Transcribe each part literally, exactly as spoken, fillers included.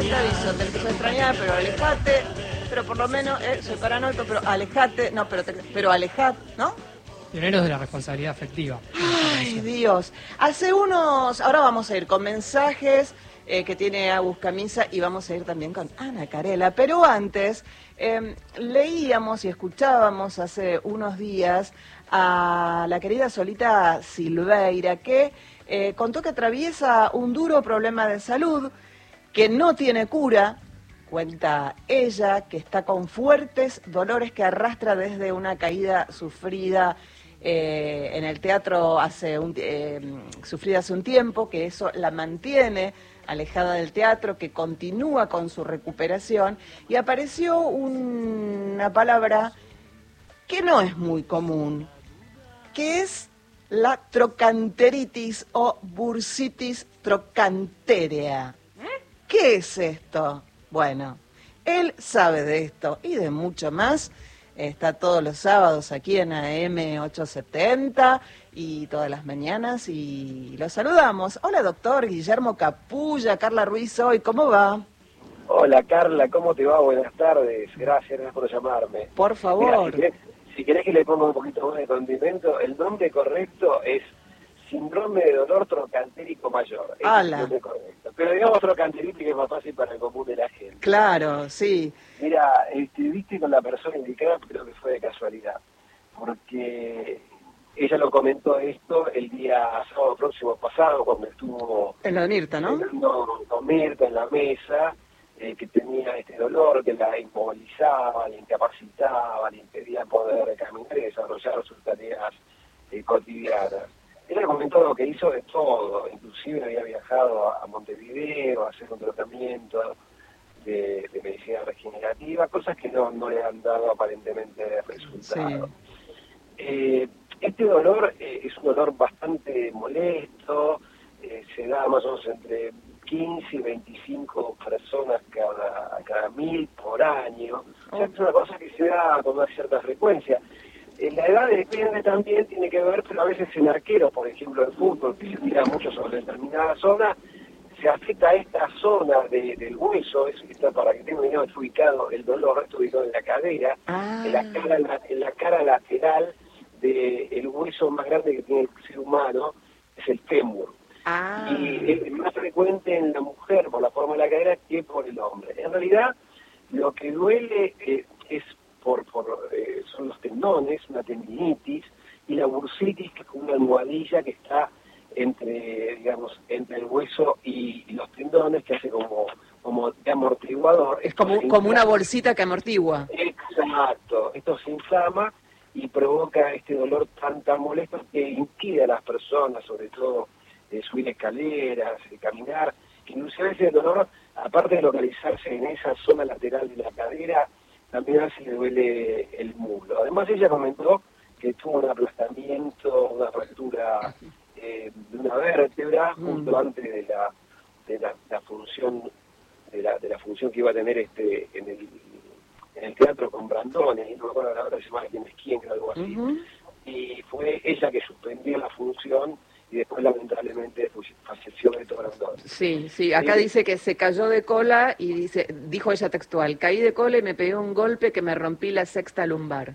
Solita dice, te empiezo a extrañar, pero alejate, pero por lo menos, eh, soy paranoico, pero alejate, no, pero, te, pero alejate, ¿no? Pioneros de la responsabilidad afectiva. Ay, Dios. Hace unos, ahora vamos a ir con mensajes eh, que tiene Agus Camisa y vamos a ir también con Ana Carela, pero antes eh, leíamos y escuchábamos hace unos días a la querida Solita Silveira, que eh, contó que atraviesa un duro problema de salud, que no tiene cura. Cuenta ella que está con fuertes dolores que arrastra desde una caída sufrida eh, en el teatro hace un, eh, sufrida hace un tiempo, que eso la mantiene alejada del teatro, que continúa con su recuperación, y apareció un, una palabra que no es muy común, que es la trocanteritis o bursitis trocanterea. ¿Qué es esto? Bueno, él sabe de esto y de mucho más. Está todos los sábados aquí en A M ochocientos setenta y todas las mañanas y lo saludamos. Hola, doctor Guillermo Capulla, Carla Ruiz hoy, ¿cómo va? Hola, Carla, ¿cómo te va? Buenas tardes. Gracias, gracias por llamarme. Por favor. Mira, si, querés, si querés que le ponga un poquito más de condimento, el nombre correcto es síndrome de dolor trocantérico mayor. Ese es el nombre correcto. Pero digamos trocantérico, que es más fácil para el común de la gente. Claro, sí. Mira, este, viste con la persona indicada, creo que fue de casualidad. Porque ella lo comentó esto el día sábado próximo pasado, cuando estuvo en la Mirta, ¿no? Con Mirta en la mesa, eh, que tenía este dolor, que la inmovilizaba, la incapacitaba, le impedía poder caminar y desarrollar sus tareas eh, cotidianas. Ella comentó lo que hizo de todo, inclusive había viajado a Montevideo a hacer un tratamiento de, de medicina regenerativa, cosas que no, no le han dado aparentemente resultado. Sí. Eh, este dolor eh, es un dolor bastante molesto, eh, se da más o menos entre quince y veinticinco personas cada, cada mil por año, o sea, es una cosa que se da con una cierta frecuencia. La edad depende también, tiene que ver, pero a veces en arqueros, por ejemplo, el fútbol, que se tira mucho sobre determinada zona, se afecta a esta zona de, del hueso, es, está, para que tengan idea, es ubicado, el dolor está ubicado en la cadera, ah. en, la cara, en la cara lateral del hueso más grande que tiene el ser humano, es el fémur. Ah. Y es más frecuente en la mujer por la forma de la cadera que por el hombre. En realidad, lo que duele eh, es Por, por eh, son los tendones, una tendinitis, y la bursitis, que es como una almohadilla que está entre, digamos, entre el hueso y, y los tendones, que hace como, como de amortiguador. Es como, como una bolsita que amortigua. Exacto, esto se inflama y provoca este dolor tan, tan molesto que impide a las personas, sobre todo, eh, subir escaleras, eh, caminar, que inclusive ese dolor, aparte de localizarse en esa zona lateral de la cadera, también a veces le duele el muslo. Además, ella comentó que tuvo un aplastamiento, una fractura eh, de una vértebra mm. justo antes de la de la, la función de la, de la función que iba a tener este en el en el teatro con Brandone, y no me acuerdo la hora, se llama quién es quién, o algo así. Uh-huh. Y fue ella que suspendió la función y después lamentablemente falleció Beto Brandón. Sí, sí, acá sí. Dice que se cayó de cola y dice, dijo ella textual, caí de cola y me pegué un golpe que me rompí la sexta lumbar.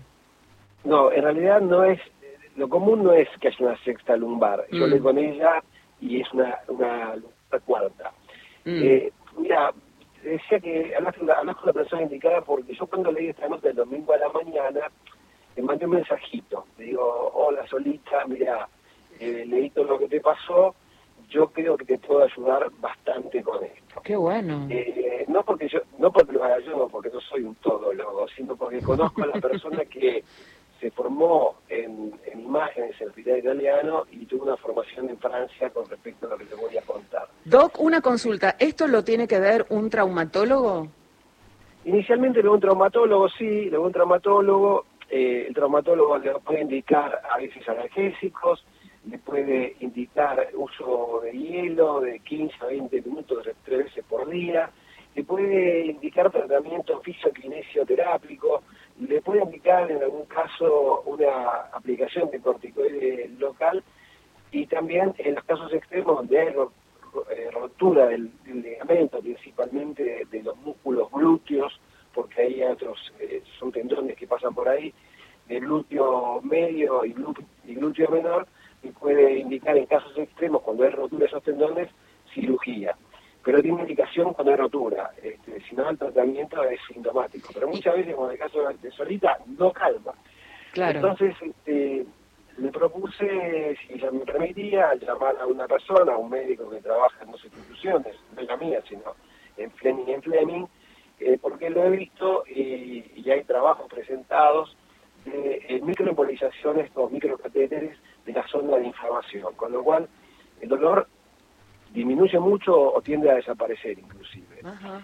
No, en realidad no es, lo común no es que haya una sexta lumbar. Yo mm. hablé con ella y es una, una lumbar cuarta. Mm. Eh, mira, decía que hablas con, la, hablas con la persona indicada porque yo cuando leí esta nota el domingo a la mañana, le mandé un mensajito. Le digo, hola Solita, mira, Eh, leí todo lo que te pasó, yo creo que te puedo ayudar bastante con esto. Qué bueno. Eh, no porque yo, no porque lo haga yo, porque no soy un todólogo, sino porque conozco a la persona que se formó en, en imágenes en el hospital italiano y tuvo una formación en Francia con respecto a lo que te voy a contar. Doc, una consulta, ¿esto lo tiene que ver un traumatólogo? Inicialmente luego un traumatólogo, sí, luego un traumatólogo, eh, el traumatólogo le puede indicar a veces analgésicos, le puede indicar uso de hielo de quince a veinte minutos tres veces por día, le puede indicar tratamiento fisioquinesioterápico, le puede indicar en algún caso una aplicación de corticoide local y también en los casos extremos donde hay eh, rotura del, del ligamento, principalmente de, de los músculos glúteos, porque hay otros, eh, son tendones que pasan por ahí, de glúteo medio y glúteo, y glúteo menor, y puede indicar en casos extremos, cuando hay rotura de esos tendones, cirugía. Pero tiene indicación cuando hay rotura, este, si no el tratamiento es sintomático. Pero muchas veces, como en el caso de solita, no calma. Claro. Entonces, este, le propuse, si ella me permitía, llamar a una persona, a un médico que trabaja en dos instituciones, no en la mía, sino en Fleming y en Fleming, eh, porque lo he visto y, y hay trabajos presentados de eh, microembolizaciones o microcatéteres de la zona de inflamación, con lo cual el dolor disminuye mucho o tiende a desaparecer inclusive.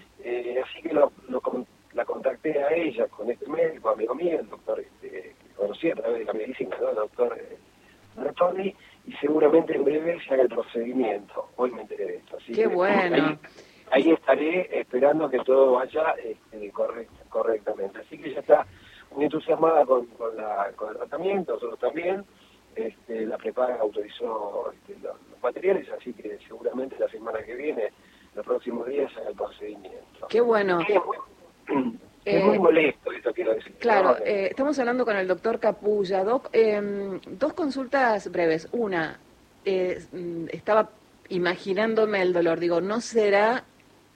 Eh, así que lo, lo, la contacté a ella con este médico, amigo mío, el doctor este, que conocí a través de la medicina, ¿no? El doctor eh, Bertoni, y seguramente en breve se haga el procedimiento. Hoy me enteré de esto. Así Qué que, bueno. Ahí, ahí estaré esperando que todo vaya este, correct, correctamente. Así que ella está muy entusiasmada con, con, la, con el tratamiento, nosotros también. Este, la prepaga autorizó este, los, los materiales, así que seguramente la semana que viene, los próximos días, haga el procedimiento. Qué bueno. Es muy, es Eh, muy molesto, eso quiero decir. Claro, ¿no? eh, estamos hablando con el doctor Capulla. Doc, eh, dos consultas breves. Una, eh, estaba imaginándome el dolor. Digo, ¿no será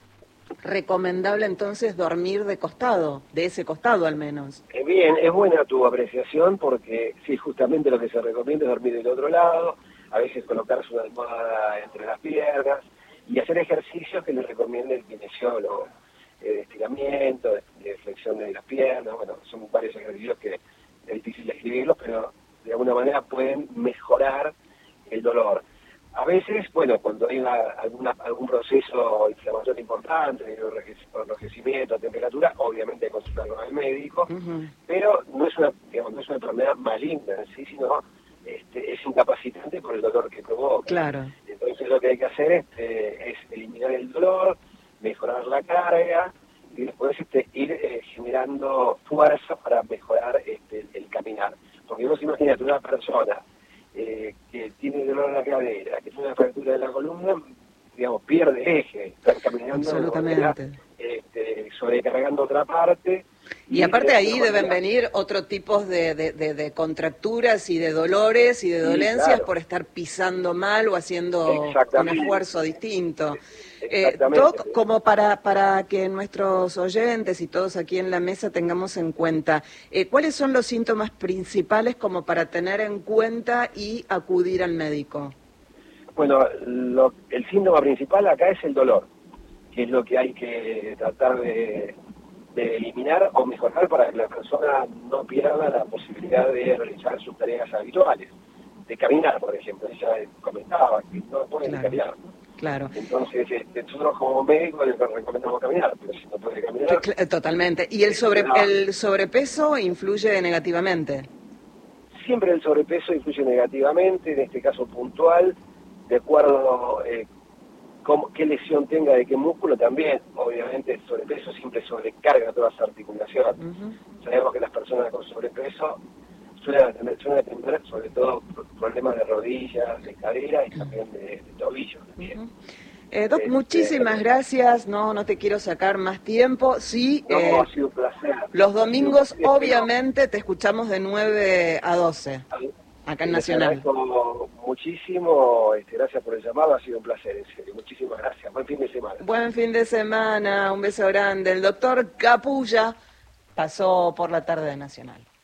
recomendable entonces dormir de costado, de ese costado al menos? Eh, bien, es buena tu apreciación porque sí, justamente lo que se recomienda es dormir del otro lado, a veces colocarse una almohada entre las piernas y hacer ejercicios que le recomienda el kinesiólogo, eh, de estiramiento, de, de flexión de las piernas. Bueno, son varios ejercicios que es difícil escribirlos, pero de alguna manera pueden mejorar el dolor. A veces, bueno, cuando hay una, alguna, algún proceso inflamatorio importante, enrojecimiento, temperatura, obviamente hay que consultar con el médico, uh-huh. pero no es una, digamos, no es una enfermedad maligna en sí, sino este, es incapacitante por el dolor que provoca. Claro. Entonces lo que hay que hacer este, es eliminar el dolor, mejorar la carga y después este, ir eh, generando fuerza para mejorar este, el, el caminar. Porque vos imaginate una persona Eh, que tiene dolor en la cadera, que tiene una fractura de la columna, digamos, pierde eje, está caminando, absolutamente, este, sobrecargando otra parte. Y, y aparte de ahí deben venir otro tipo de, de, de, de contracturas y de dolores y de dolencias, sí, claro, por estar pisando mal o haciendo un esfuerzo distinto. Eh, Doc, como para, para que nuestros oyentes y todos aquí en la mesa tengamos en cuenta, eh, ¿cuáles son los síntomas principales como para tener en cuenta y acudir al médico? Bueno, lo, el síntoma principal acá es el dolor, que es lo que hay que tratar de, de eliminar o mejorar para que la persona no pierda la posibilidad de realizar sus tareas habituales, de caminar, por ejemplo. Ella comentaba que no puede claro. caminar. Claro. Entonces, este, nosotros como médicos les recomendamos caminar, pero si no puede caminar... Totalmente. ¿Y el, sobre, el sobrepeso influye negativamente? Siempre el sobrepeso influye negativamente, en este caso puntual, de acuerdo eh, cómo, qué lesión tenga de qué músculo también. Obviamente el sobrepeso siempre sobrecarga todas las articulaciones. Uh-huh. Sabemos que las personas con sobrepeso suelen tener, suelen tener sobre todo problemas de rodillas, de cadera y también de, de tobillos. También. Uh-huh. Eh, Doc, este, muchísimas gracias, no no te quiero sacar más tiempo. Sí, no, eh, ha sido un placer. Los domingos, obviamente, te escuchamos de nueve a doce, acá en Nacional. Les agradezco muchísimo, este, gracias por el llamado, ha sido un placer, en serio. Muchísimas gracias. Buen fin de semana. Buen fin de semana, un beso grande. El doctor Capulla pasó por la tarde de Nacional.